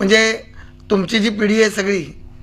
म्हणजे तुमची जी पिढी आहे सगळी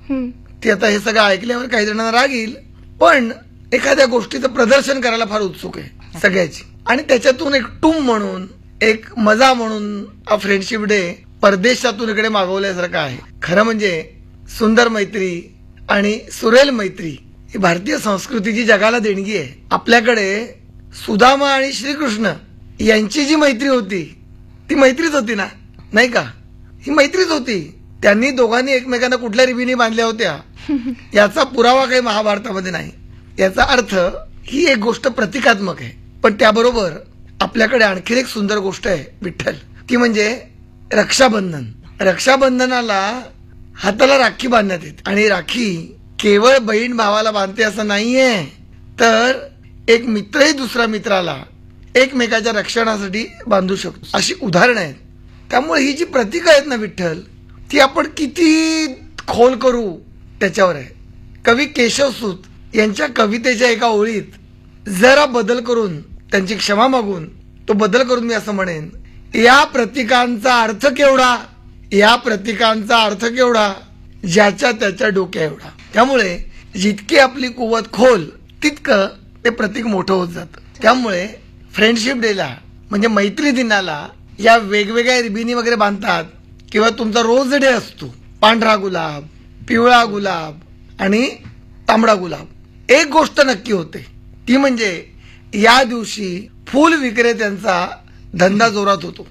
ती आता हे सगळं ऐकल्यावर काही जणांना राग येईल, पण एखाद्या गोष्टीचं प्रदर्शन करायला फार उत्सुक आहे सगळ्याची. आणि त्याच्यातून एक टूम म्हणून, एक मजा म्हणून हा फ्रेंडशिप डे परदेशातून इकडे मागवल्यासारखं आहे. खरं म्हणजे सुंदर मैत्री आणि सुरेल मैत्री ही भारतीय संस्कृतीची जगाला देणगी आहे. आपल्याकडे सुदामा आणि श्रीकृष्ण यांची जी मैत्री होती ती मैत्रीच होती ना, नाही का? ही मैत्रीच होती. त्यांनी दोघांनी एकमेकांना कुठल्या रिबीनी बांधल्या होत्या याचा पुरावा काही महाभारतामध्ये नाही. याचा अर्थ ही एक गोष्ट प्रतिकात्मक आहे. पण त्याबरोबर आपल्याकडे आणखी एक सुंदर गोष्ट आहे विठ्ठल, ती म्हणजे रक्षाबंधन. रक्षाबंधनाला हाताला राखी बांधण्यात येते आणि राखी केवळ बहीण भावाला बांधते असं नाहीये, तर एक मित्रही दुसऱ्या मित्राला एकमेकाच्या रक्षणासाठी बांधू शकतो, अशी उदाहरणं आहेत. त्यामुळे ही जी प्रतीक आहेत ना विठ्ठल, ती आपण किती खोल करू त्याच्यावर आहे. कवी केशवसूत यांच्या कवितेच्या एका ओळीत जरा बदल करून, त्यांची क्षमा मागून तो बदल करून मी असं म्हणेन, या प्रतीकांचा अर्थ केवढा, या प्रतीकांचा अर्थ केवढा, ज्याच्या त्याच्या डोक्या एवढा. त्यामुळे जितकी आपली कुवत खोल तितकं ते प्रतीक मोठं होत जातं. त्यामुळे फ्रेंडशिप डेला म्हणजे मैत्री दिनाला या वेगवेगळ्या रिबिनी वगैरे बांधतात, किंवा तुमचा रोज डे असतो, पांढरा गुलाब, पिवळा गुलाब आणि तांबडा गुलाब. एक गोष्ट नक्की होते, ती म्हणजे या दिवशी फूल विक्रेत्यांचा धंदा जोरात होतो.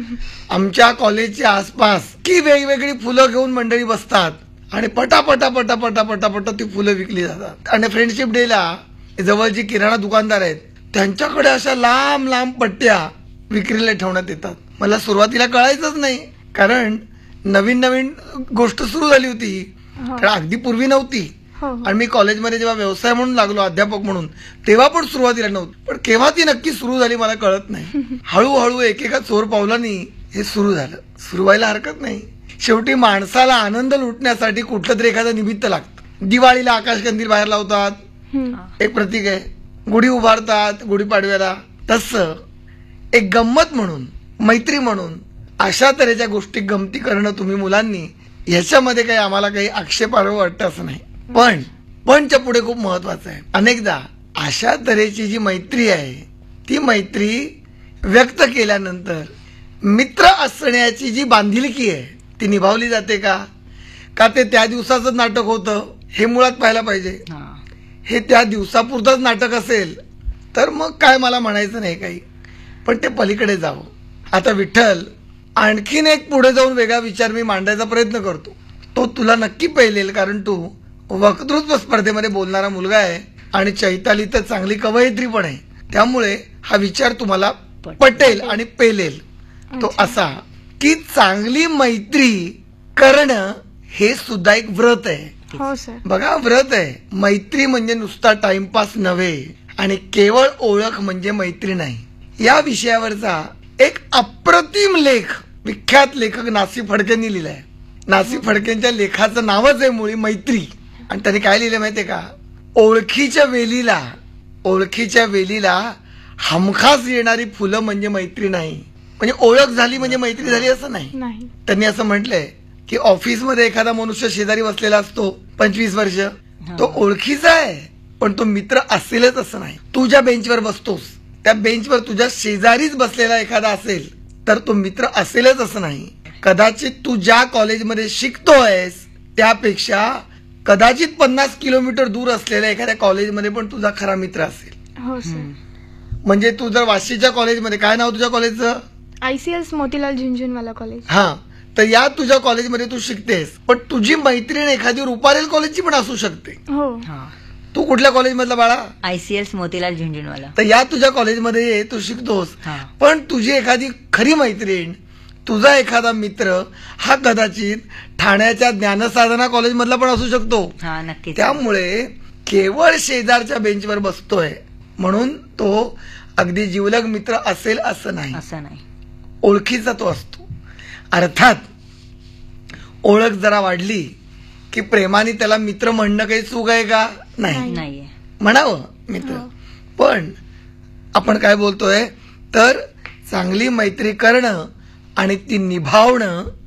आमच्या कॉलेजच्या आसपास की वेगवेगळी फुलं घेऊन मंडळी बसतात आणि पटापटा पटापटा पटापटा ती फुलं विकली जातात. आणि फ्रेंडशिप डेला जवळची किराणा दुकानदार आहेत त्यांच्याकडे अशा लांब लांब पट्ट्या विक्रीला ठेवण्यात येतात. मला सुरुवातीला कळायचंच नाही, कारण नवीन नवीन गोष्ट सुरू झाली होती, कारण अगदी पूर्वी नव्हती. आणि मी कॉलेजमध्ये जेव्हा व्यवसाय म्हणून लागलो, अध्यापक म्हणून, तेव्हा पण सुरुवातीला नव्हती. पण केव्हा ती नक्की सुरू झाली मला कळत नाही. हळूहळू एकेका चोर पावलांनी हे सुरू झालं. सुरू व्हायला हरकत नाही. शेवटी माणसाला आनंद लुटण्यासाठी कुठलं तरी एखादं निमित्त लागतं. दिवाळीला आकाशकंदील बाहेर लावतात, एक प्रतीक आहे. गुढी उभारतात गुढीपाडव्याला. तसं एक गंमत म्हणून, मैत्री म्हणून अशा तऱ्हेच्या गोष्टी गमती करणं तुम्ही मुलांनी, ह्याच्यामध्ये काही आम्हाला काही आक्षेपार्ह वाटतं असं नाही. पणच्या पुढे खूप महत्वाचं आहे. अनेकदा अशा तऱ्हेची जी मैत्री आहे ती मैत्री व्यक्त केल्यानंतर मित्र असण्याची जी बांधिलकी आहे ती निभावली जाते का ते त्या दिवसाचं नाटक होतं हे मुळात पाहायला पाहिजे. हे त्या दिवसापुरतंच नाटक असेल तर मग काय मला म्हणायचं नाही काही, पण ते पलीकडे जावं. आता विठ्ठल आणखीन एक पुढे जाऊन वेगळा विचार मी मांडायचा प्रयत्न करतो. तो तुला नक्की पेलेल, कारण तू वक्तृत्व स्पर्धेमध्ये बोलणारा मुलगा आहे आणि चैताली तर चांगली कवयित्री पण आहे. त्यामुळे हा विचार तुम्हाला पटेल आणि पेलेल. तो असा की चांगली मैत्री करणं हे सुद्धा एक व्रत आहे. हो सर. बघा, व्रत आहे. मैत्री म्हणजे नुसता टाइमपास नव्हे आणि केवळ ओळख म्हणजे मैत्री नाही. या विषयावरचा एक अप्रतिम लेख विख्यात लेखक नासी फडकेंनी लिहिलाय. नासी फडकेंच्या लेखाचं नावच आहे मुळी मैत्री. आणि त्यांनी काय लिहिलं माहितीये का? ओळखीच्या वेलीला हमखास येणारी फुलं म्हणजे मैत्री नाही. म्हणजे ओळख झाली म्हणजे मैत्री झाली असं नाही. त्यांनी असं म्हटलंय की ऑफिसमध्ये एखादा मनुष्य शेजारी बसलेला असतो 25 वर्ष, तो ओळखीचा आहे पण तो मित्र असेलच असं नाही. तू ज्या बेंचवर बसतोस त्या बेंचवर तुझ्या शेजारीच बसलेला एखादा असेल तर तो मित्र असेलच असं नाही. कदाचित तू ज्या कॉलेजमध्ये शिकतोयस त्यापेक्षा कदाचित 50 किलोमीटर दूर असलेल्या एखाद्या कॉलेजमध्ये पण तुझा खरा मित्र असेल. हो सर. म्हणजे तू जर वाशीच्या कॉलेजमध्ये, काय नाव तुझ्या कॉलेजचं? ICS Motilal Jhunjhunwala college. हा, तर या तुझ्या कॉलेजमध्ये तू शिकतेस, पण तुझी मैत्रीण एखादी रुपारेल कॉलेजची पण असू शकते. हो. तू कुठल्या कॉलेजमधला बाळा? ICS मोतीलाल झुंझुनवाला. तर या तुझ्या कॉलेजमध्ये तू शिकतोस, पण तुझी एखादी खरी मैत्रीण, तुझा एखादा मित्र हा कदाचित ठाण्याच्या ज्ञानसाधना कॉलेजमधला पण असू शकतो. नक्की. त्यामुळे केवळ शेजारच्या बेंचवर बसतोय म्हणून तो अगदी जिवलग मित्र असेल असं नाही. ओळखीचा तो असतो. अर्थात ओळख जरा वाढली की प्रेमाने त्याला मित्र म्हणणं काही चूक आहे का? नाही, म्हणावं मित्र. पण आपण काय बोलतोय तर चांगली मैत्री करणं आणि ती निभावणं